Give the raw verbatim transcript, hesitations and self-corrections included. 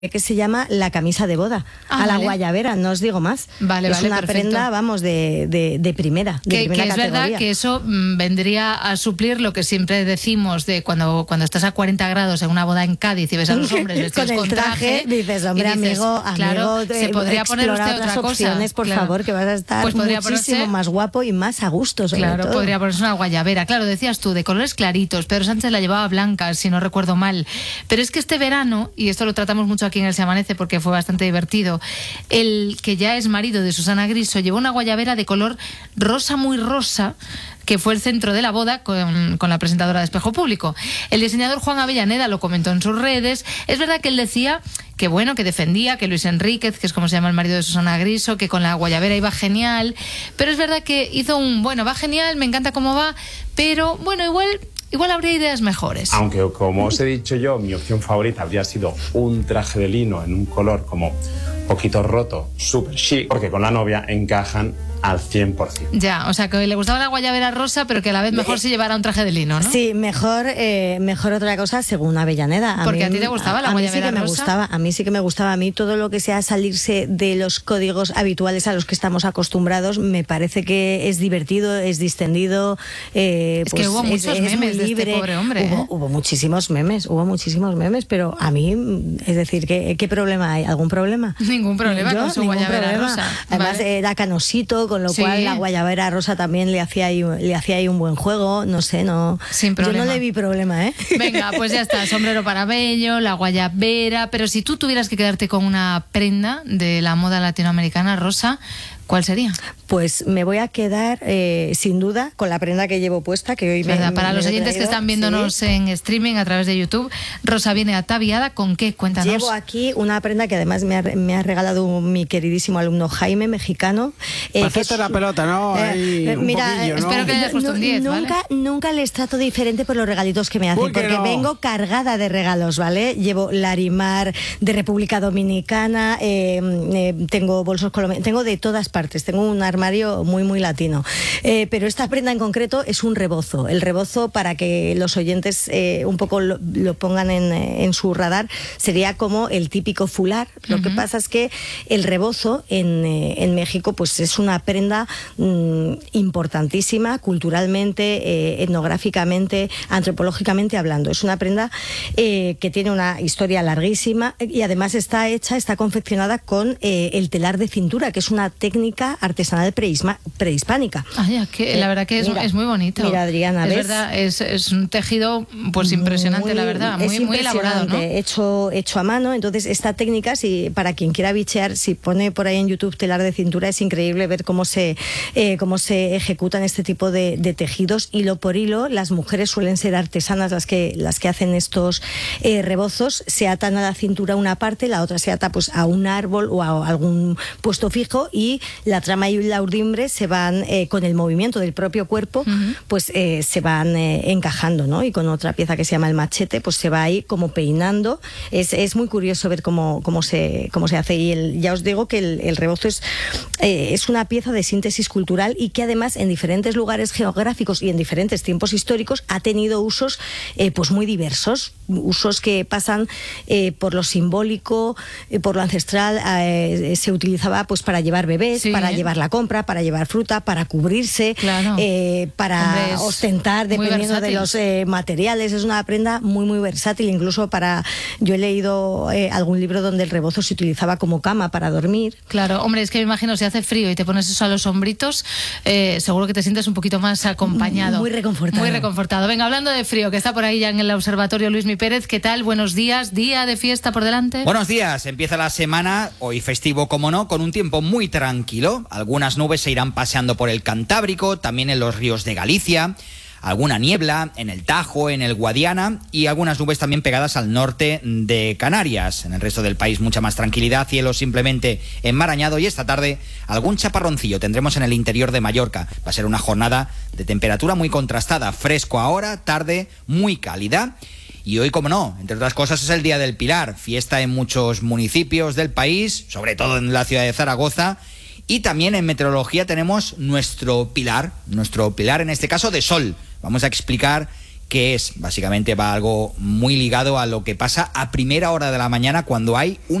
que se llama la camisa de boda, ah, a la vale. guayabera, no os digo más. Vale, es vale, una perfecto. prenda, vamos, de, de, de primera, de que, primera que es categoría. verdad que eso mmm, vendría a suplir lo que siempre decimos de cuando, cuando estás a cuarenta grados en una boda en Cádiz y ves a los hombres vestidos con el con traje, traje, dices, hombre, y dices, amigo, claro, amigo, se podría poner usted otras otra cosa, opciones, por claro. favor, que vas a estar pues podría muchísimo ponerse, más guapo y más a gusto, sobre claro, todo. podría ponerse una guayabera, claro, decías tú, de colores claritos. Pedro Sánchez la llevaba blanca, si no recuerdo mal, pero es que este verano, y esto lo tratamos mucho aquí en El Se Amanece porque fue bastante divertido, el que ya es marido de Susana Griso llevó una guayabera de color rosa, muy rosa, que fue el centro de la boda con, con la presentadora de Espejo Público. El diseñador Juan Avellaneda lo comentó en sus redes. Es verdad que él decía que bueno, que defendía que Luis Enríquez, que es como se llama el marido de Susana Griso, que con la guayabera iba genial, pero es verdad que hizo un, bueno, va genial, me encanta cómo va, pero bueno, igual... Igual habría ideas mejores. Aunque, como os he dicho yo, mi opción favorita habría sido un traje de lino en un color como poquito roto, súper chic, porque con la novia encajan al cien por ciento. Ya, o sea, que le gustaba la guayabera rosa, pero que a la vez mejor se llevara un traje de lino, ¿no? Sí, mejor, eh, mejor otra cosa según Avellaneda. A Porque mí, a ti te gustaba la a, guayabera a mí sí que me rosa. gustaba, a mí sí que me gustaba. A mí todo lo que sea salirse de los códigos habituales a los que estamos acostumbrados me parece que es divertido, es distendido. Eh, es pues que hubo es, muchos es memes muy libre. de este pobre hombre. Hubo, ¿eh? hubo muchísimos memes, hubo muchísimos memes, pero a mí, es decir, ¿qué, qué problema hay? ¿Algún problema? Ningún problema Yo, con su ningún guayabera problema. rosa. Además Vale. era canosito, con lo Sí. cual la guayabera rosa también le hacía ahí, le hacía ahí un buen juego, no sé, no. Sin Yo problema. no le vi problema, ¿eh? Venga, pues ya está, sombrero para Bello, la guayabera, pero si tú tuvieras que quedarte con una prenda de la moda latinoamericana rosa, ¿cuál sería? Pues me voy a quedar, eh, sin duda, con la prenda que llevo puesta, que hoy me, ¿Verdad? Para me los he oyentes que traído. están viéndonos Sí. en streaming a través de YouTube, Rosa viene ataviada, ¿con qué? Cuéntanos. Llevo aquí una prenda que además me ha, me ha regalado mi queridísimo alumno Jaime, mexicano. Para que hacerte es- la pelota, ¿no? Ahí, eh, un mira, poquillo, ¿no? espero que le hayas puesto un diez, ¿vale? nunca, nunca les trato diferente por los regalitos que me hacen, Uy, que porque no. vengo cargada de regalos, ¿vale? Llevo Larimar de República Dominicana, eh, eh, tengo bolsos colombianos, tengo de todas partes, tengo un armario muy, muy latino. Eh, pero esta prenda en concreto es un rebozo. El rebozo, para que los oyentes eh, un poco lo, lo pongan en, en su radar, sería como el típico fular. Lo Ujú. que pasa es que el rebozo en, eh, en México pues es una prenda mm, importantísima culturalmente, eh, etnográficamente, antropológicamente hablando. Es una prenda eh, que tiene una historia larguísima y además está hecha, está confeccionada con eh, el telar de cintura, que es una técnica artesanal prehisma- prehispánica. Ay, ya, que, la verdad que es, Mira, es muy bonito. Mira, Adriana, es ¿ves? verdad, es, es un tejido pues impresionante, Muy- la verdad, muy, es muy elaborado, ¿no? impresionante, hecho, hecho a mano. Entonces, esta técnica, si, para quien quiera bichear, si pone por ahí en YouTube telar de cintura, es increíble ver cómo se, eh, cómo se ejecutan este tipo de, de tejidos hilo por hilo. Las mujeres suelen ser artesanas las que, las que hacen estos eh, rebozos. Se atan a la cintura una parte, la otra se ata pues, a un árbol o a algún puesto fijo, y la trama y la urdimbre se van, eh, con el movimiento del propio cuerpo, Ujú. pues eh, se van eh, encajando, ¿no? Y con otra pieza que se llama el machete, pues se va ahí como peinando. Es, es muy curioso ver cómo, cómo, se, cómo se hace. Y el, ya os digo que el, el rebozo es, eh, es una pieza de síntesis cultural y que además en diferentes lugares geográficos y en diferentes tiempos históricos ha tenido usos eh, pues muy diversos, usos que pasan eh, por lo simbólico, eh, por lo ancestral. Eh, se utilizaba pues para llevar bebés, Sí. para llevar la compra, para llevar fruta, para cubrirse, Claro. eh, para Hombre, es ostentar muy dependiendo de versátil. los eh, materiales. Es una prenda muy muy versátil, incluso para, yo he leído eh, algún libro donde el rebozo se utilizaba como cama para dormir. Claro, hombre, es que me imagino si hace frío y te pones eso a los hombritos, eh, seguro que te sientes un poquito más acompañado. Muy reconfortado. Muy reconfortado. Venga, hablando de frío, que está por ahí ya en el observatorio Luismi Pérez, ¿qué tal? Buenos días, día de fiesta por delante. Buenos días, empieza la semana, hoy festivo como no, con un tiempo muy tranquilo. Algunas nubes se irán paseando por el Cantábrico, también en los ríos de Galicia, alguna niebla en el Tajo, en el Guadiana, y algunas nubes también pegadas al norte de Canarias. En el resto del país mucha más tranquilidad, cielo simplemente enmarañado, y esta tarde algún chaparroncillo tendremos en el interior de Mallorca. Va a ser una jornada de temperatura muy contrastada, fresco ahora, tarde muy cálida. Y hoy, como no, entre otras cosas, es el Día del Pilar, fiesta en muchos municipios del país, sobre todo en la ciudad de Zaragoza. Y también en meteorología tenemos nuestro pilar, nuestro pilar en este caso de sol. Vamos a explicar ¿Qué es? Básicamente va algo muy ligado a lo que pasa a primera hora de la mañana cuando hay un